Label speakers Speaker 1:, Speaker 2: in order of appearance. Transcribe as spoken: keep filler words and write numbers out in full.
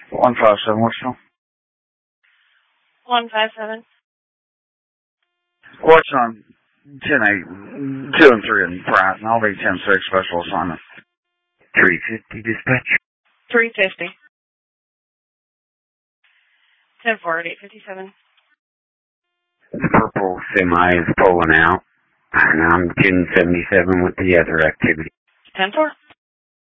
Speaker 1: one five seven, what's wrong?
Speaker 2: one five seven.
Speaker 1: What's on ten eight, two and three in price, and I'll be ten six special assignment.
Speaker 3: three fifty dispatch.
Speaker 2: three fifty. ten four, eight fifty-seven.
Speaker 3: The purple semi is pulling out, and I'm ten seventy-seven with the other activity.
Speaker 2: ten four.